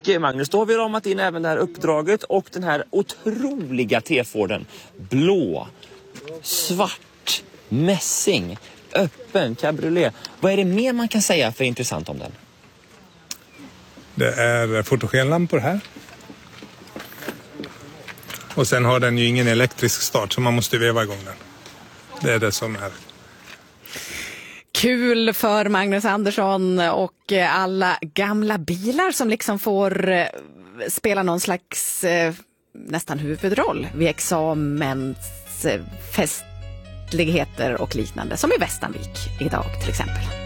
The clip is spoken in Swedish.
Magnus, då har vi ramat in även det här uppdraget och den här otroliga T-Forden. Blå, svart, mässing, öppen, cabriolet. Vad är det mer man kan säga för intressant om den? Det är fotogenlampor här. Och sen har den ju ingen elektrisk start så man måste veva igång den. Det är det som är. Kul för Magnus Andersson och alla gamla bilar som liksom får spela någon slags nästan huvudroll vid examensfestligheter och liknande, som i Västanvik idag till exempel.